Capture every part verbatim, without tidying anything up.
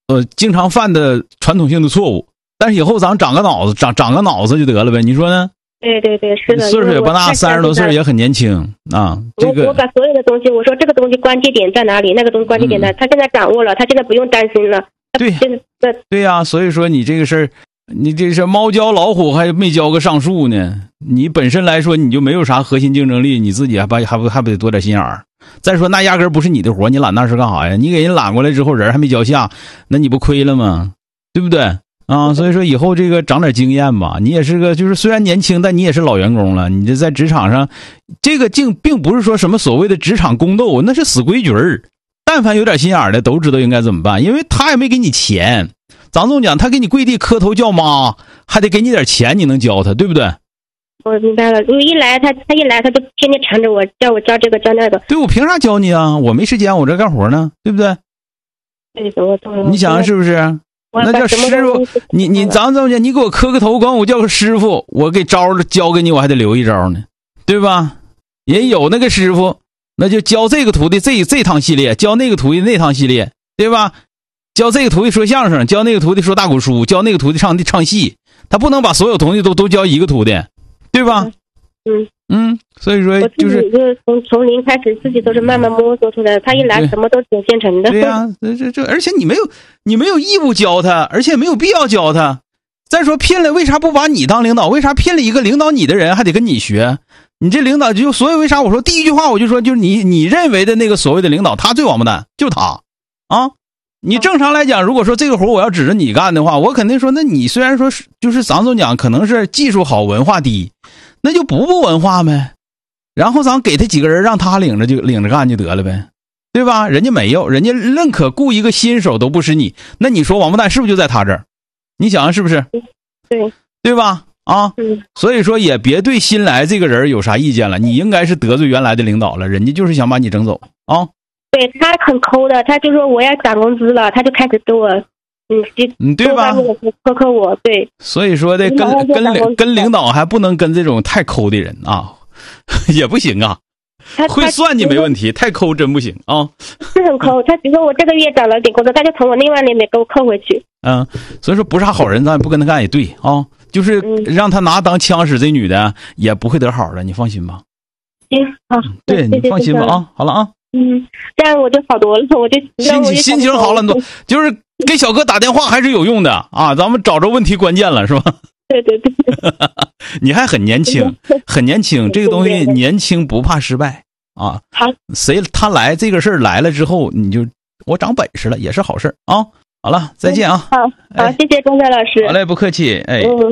呃经常犯的传统性的错误，但是以后咱长个脑子，长长个脑子就得了呗，你说呢？ 对对对，是的， 岁数也不大，三十多岁也很年轻啊。这个我我把所有的东西，我说这个东西关键点在哪里，那个东西关键点在、嗯、他现在掌握了，他现在不用担心了。 对对呀、啊，所以说你这个事儿，你这是猫教老虎还没教个上树呢。你本身来说你就没有啥核心竞争力，你自己还不还不还不得多点心眼儿？再说那压根儿不是你的活，你揽那事干啥呀？你给人揽过来之后，人还没交下，那你不亏了吗？对不对？啊，所以说以后这个长点经验吧。你也是个，就是虽然年轻，但你也是老员工了。你这在职场上，这个竟并不是说什么所谓的职场宫斗，那是死规矩儿。但凡有点心眼儿的，都知道应该怎么办。因为他也没给你钱，张总讲，他给你跪地磕头叫妈，还得给你点钱，你能教他，对不对？ 我明白了。我一来，他他一来，他就天天缠着我，叫我教这个教那个。 对，我凭啥教你啊？我没时间，我这干活呢，对不对？ 对，我懂了。 你想想是不是？那叫师傅，你你咱这么讲，你给我磕个头，管我叫个师傅，我给招教给你，我还得留一招呢，对吧？人有那个师傅，那就教这个徒弟这这趟系列，教那个徒弟那趟系列，对吧？教这个徒弟说相声，教那个徒弟说大鼓书，教那个徒弟唱唱戏，他不能把所有徒弟都都教一个徒弟，对吧？ 嗯嗯，所以说就是就是从从零开始，自己都是慢慢摸索出来的。他一来，什么都挺现成的。 对呀、啊，这这这，而且你没有你没有义务教他，而且没有必要教他。再说聘了，为啥不把你当领导？为啥聘了一个领导你的人还得跟你学？你这领导就所以为啥我说第一句话我就说，就是你你认为的那个所谓的领导，他最王八蛋，就是他啊。你正常来讲，如果说这个活我要指着你干的话，我肯定说，那你虽然说是就是咱总讲可能是技术好文化低，那就不不文化呗，然后咱给他几个人让他领着就领着干就得了呗，对吧？人家没有，人家认可雇一个新手都不是你，那你说王八蛋是不是就在他这儿？你想想是不是？ 对对吧？啊， 嗯， 所以说也别对新来这个人有啥意见了，你应该是得罪原来的领导了，人家就是想把你整走啊。 对，他很抠的，他就说我要涨工资了，他就开始给我，嗯， 嗯，对吧？ 苛刻我，对。 所以说的跟跟跟领导还不能跟这种太抠的人啊，也不行啊。会算计没问题，太抠真不行啊。 是很抠，他比如说我这个月涨了点工资，他就从我另外那边给我扣回去。 嗯，所以说不是啥好人，咱也不跟他干也对啊，就是让他拿当枪使，这女的也不会得好的，你放心吧。 行，好， 对你放心吧啊，好了啊。 嗯，这样我就好多了，我就心情心情好了很多，就是给小哥打电话还是有用的啊，咱们找着问题关键了是吧？ 对对对， 你还很年轻，很年轻，这个东西年轻不怕失败啊。 好， 谁他来这个事儿来了之后，你就我长本事了，也是好事啊。好了，再见啊。 好，好， 哎、 谢谢钟山老师。 好嘞，不客气，哎。 嗯。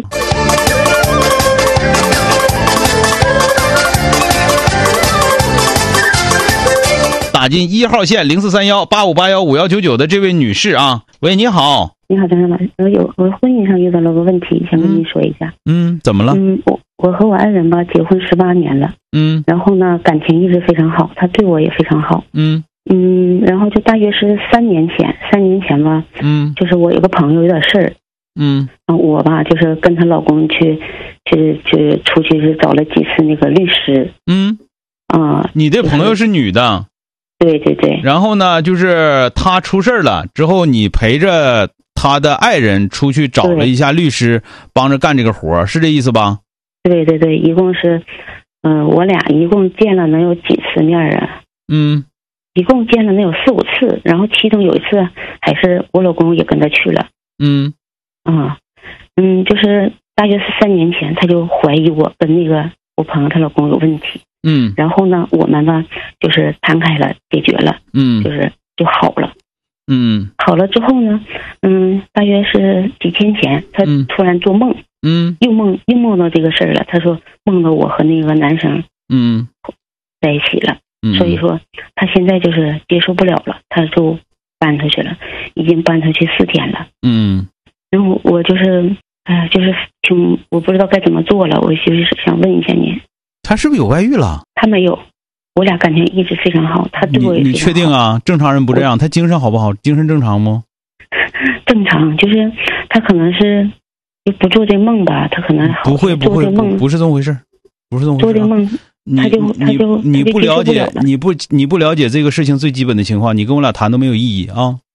打进一号线零四三幺八五八幺五幺九九的这位女士啊，喂，你好。 你好，张山老师，我有我婚姻上遇到了个问题，想跟您说一下。 嗯，怎么了？ 嗯，我我和我爱人吧，结婚十八年了。 嗯， 然后呢，感情一直非常好，他对我也非常好。 嗯嗯，然后就大约是三年前，三年前吧。 嗯， 就是我有个朋友有点事儿。 嗯， 我吧，就是跟她老公去去去出去是找了几次那个律师。 嗯， 啊、呃， 你的朋友是女的。 对对对。 然后呢，就是他出事了之后，你陪着他的爱人出去找了一下律师，帮着干这个活，是这意思吧？ 对对对，一共是，嗯、呃，我俩一共见了能有几次面啊？ 嗯， 一共见了能有四五次，然后其中有一次还是我老公也跟他去了。 嗯， 啊，嗯，就是大约是三年前，他就怀疑我跟那个我朋友她老公有问题。 嗯， 然后呢，我们吧就是摊开了，解决了， 嗯， 就是就好了， 嗯， 好了之后呢，嗯，大约是几天前，他突然做梦， 嗯， 又梦又梦到这个事儿了。他说梦到我和那个男生， 嗯， 在一起了， 嗯， 所以说他现在就是接受不了了，他就搬出去了，已经搬出去四天了， 嗯， 然后我就是，哎、呃，就是挺我不知道该怎么做了，我就是想问一下您。 他是不是有外遇了？ 他没有，我俩感情一直非常好，他对我也非常好。 你你确定啊？正常人不这样，他精神好不好？精神正常吗？ 正常，就是他可能是不做这梦吧，他可能不会不会不不是这么回事，不是这么回事、啊。 做这梦，他就他就你不了解，你不你不了解这个事情最基本的情况，你跟我俩谈都没有意义啊。